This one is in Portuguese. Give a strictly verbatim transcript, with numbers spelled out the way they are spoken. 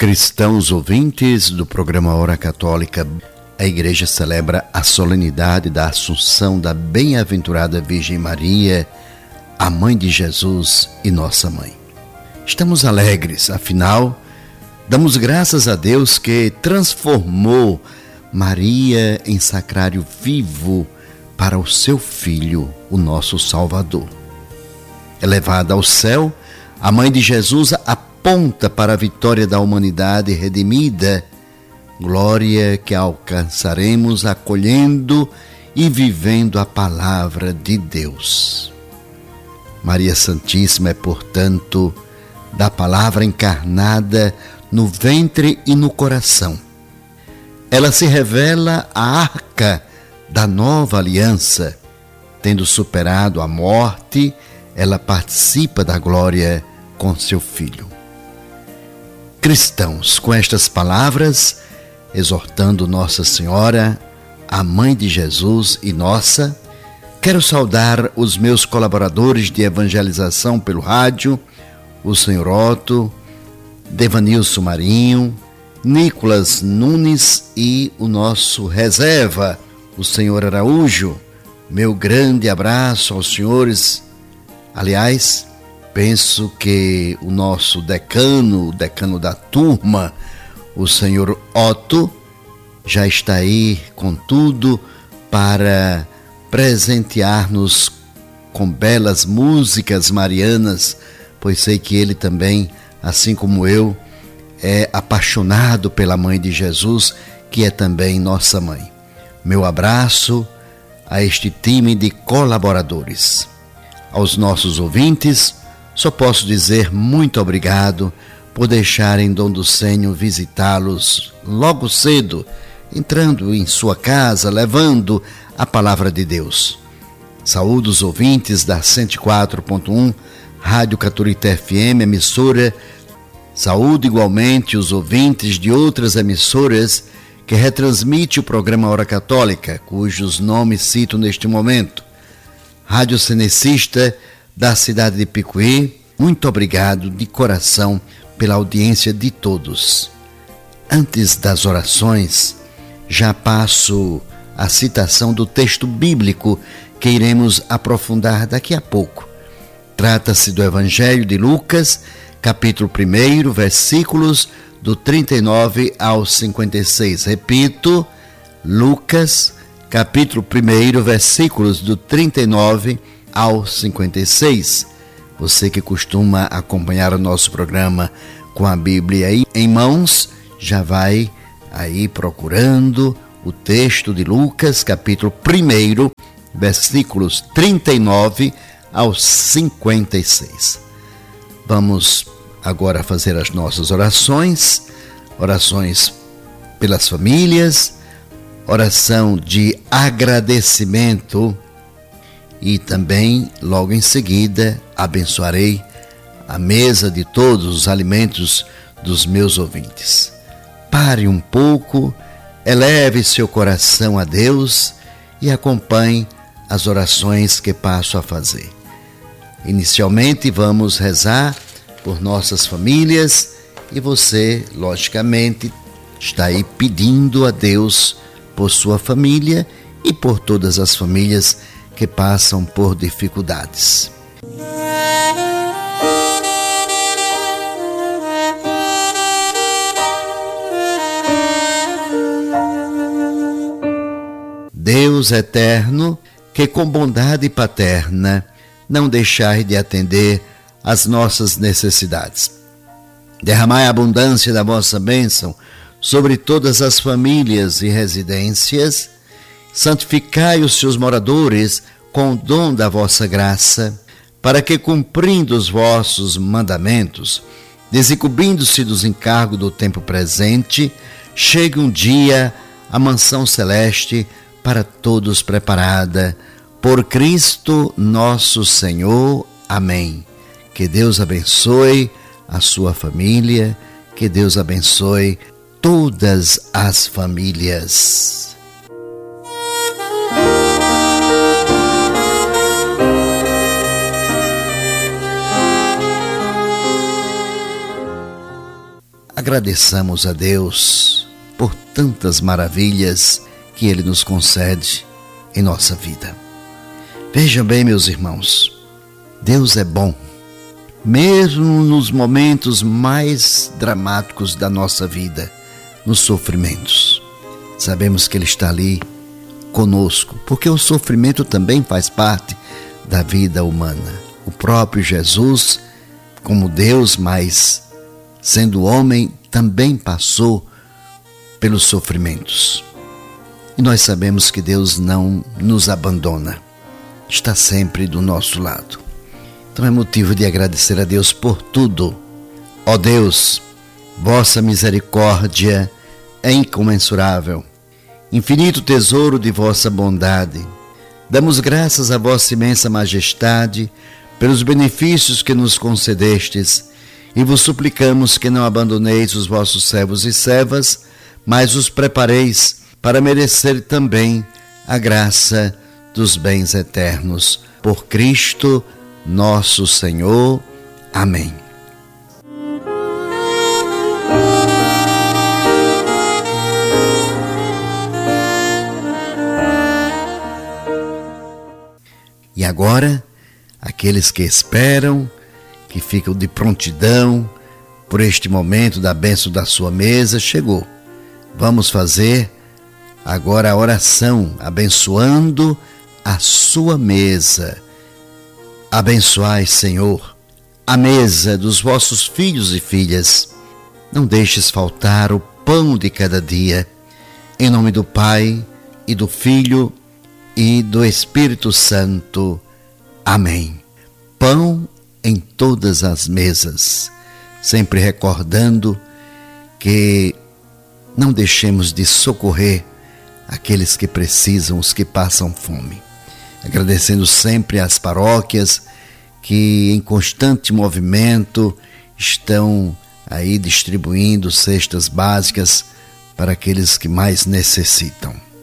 Cristãos ouvintes do programa Hora Católica, a Igreja celebra a solenidade da Assunção da Bem-aventurada Virgem Maria, a Mãe de Jesus e Nossa Mãe. Estamos alegres, afinal, damos graças a Deus que transformou Maria em sacrário vivo para o seu Filho, o nosso Salvador. Elevada ao céu, a Mãe de Jesus aponta para a vitória da humanidade redimida, glória que alcançaremos acolhendo e vivendo a palavra de Deus. Maria Santíssima é, portanto, da palavra encarnada no ventre e no coração. Ela se revela a arca da nova aliança. Tendo superado a morte, ela participa da glória com seu Filho. Cristãos, com estas palavras, exortando Nossa Senhora, a Mãe de Jesus e nossa, quero saudar os meus colaboradores de evangelização pelo rádio, o senhor Otto, Devanilson Marinho, Nicolas Nunes e o nosso reserva, o senhor Araújo. Meu grande abraço aos senhores. Aliás, penso que o nosso decano, o decano da turma, o senhor Otto, já está aí com tudo para presentear-nos com belas músicas marianas, pois sei que ele também, assim como eu, é apaixonado pela Mãe de Jesus, que é também nossa mãe. Meu abraço a este time de colaboradores. Aos nossos ouvintes, só posso dizer muito obrigado por deixarem Dom Ducênio visitá-los logo cedo, entrando em sua casa, levando a palavra de Deus. Saúdo os ouvintes da cento e quatro ponto um, Rádio Caturité F M, emissora. Saúdo igualmente os ouvintes de outras emissoras que retransmite o programa Hora Católica, cujos nomes cito neste momento. Rádio Cenecista da cidade de Picuí, muito obrigado de coração pela audiência de todos. Antes das orações, já passo a citação do texto bíblico que iremos aprofundar daqui a pouco. Trata-se do Evangelho de Lucas, capítulo um, versículos do trinta e nove ao cinquenta e seis. Repito, Lucas, capítulo um, versículos do trinta e nove ao cinquenta e seis. Você que costuma acompanhar o nosso programa com a Bíblia aí em mãos, já vai aí procurando o texto de Lucas, capítulo um, versículos trinta e nove ao cinquenta e seis. Vamos agora fazer as nossas orações, orações pelas famílias, oração de agradecimento e também, logo em seguida, abençoarei a mesa de todos os alimentos dos meus ouvintes. Pare um pouco, eleve seu coração a Deus e acompanhe as orações que passo a fazer. Inicialmente, vamos rezar por nossas famílias e você, logicamente, está aí pedindo a Deus por sua família e por todas as famílias que passam por dificuldades. Deus eterno, que com bondade paterna não deixai de atender às nossas necessidades. Derramai a abundância da vossa bênção sobre todas as famílias e residências, santificai os seus moradores com o dom da vossa graça, para que, cumprindo os vossos mandamentos, desincubindo-se dos encargos do tempo presente, chegue um dia a mansão celeste para todos preparada, por Cristo nosso Senhor. Amém. Que Deus abençoe a sua família, que Deus abençoe todas as famílias. agradeçamos a Deus por tantas maravilhas que Ele nos concede em nossa vida. Vejam bem, meus irmãos, Deus é bom, mesmo nos momentos mais dramáticos da nossa vida, nos sofrimentos. Sabemos que Ele está ali conosco, porque o sofrimento também faz parte da vida humana. O próprio Jesus, como Deus, mas sendo homem, também passou pelos sofrimentos. E nós sabemos que Deus não nos abandona, está sempre do nosso lado. Então é motivo de agradecer a Deus por tudo. Ó Deus, vossa misericórdia é incomensurável, infinito tesouro de vossa bondade. Damos graças à vossa imensa majestade pelos benefícios que nos concedestes e vos suplicamos que não abandoneis os vossos servos e servas, mas os prepareis para merecer também a graça dos bens eternos. Por Cristo nosso Senhor. Amém. E agora, aqueles que esperam, que ficam de prontidão por este momento da bênção da sua mesa, chegou. Vamos fazer agora a oração, abençoando a sua mesa. Abençoai, Senhor, a mesa dos vossos filhos e filhas. Não deixes faltar o pão de cada dia. Em nome do Pai, e do Filho, e do Espírito Santo. Amém. Pão em todas as mesas, sempre recordando que não deixemos de socorrer aqueles que precisam, os que passam fome. Agradecendo sempre às paróquias que em constante movimento estão aí distribuindo cestas básicas para aqueles que mais necessitam.